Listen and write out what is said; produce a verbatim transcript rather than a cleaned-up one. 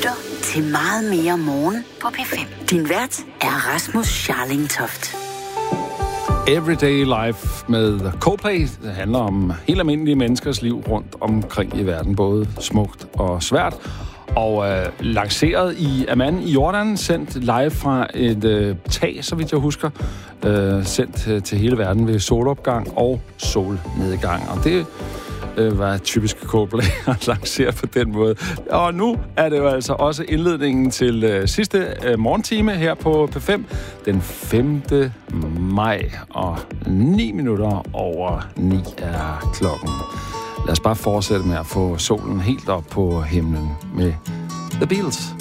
lytter til Meget mere morgen på P fem. Din vært er Rasmus Scharlingtoft. Everyday Life med Coldplay. Det handler om helt almindelige menneskers liv rundt omkring i verden, både smukt og svært. Og øh, lanceret i Amman i Jordan, sendt live fra et øh, tag, så vidt jeg husker, øh, sendt øh, til hele verden ved solopgang og solnedgang. Og det øh, var typisk Coldplay at lancere på den måde. Og nu er det jo altså også indledningen til øh, sidste øh, morgentime her på P fem, den femte maj, og ni minutter over ni er klokken. Lad os bare fortsætte med at få solen helt op på himlen med The Beatles.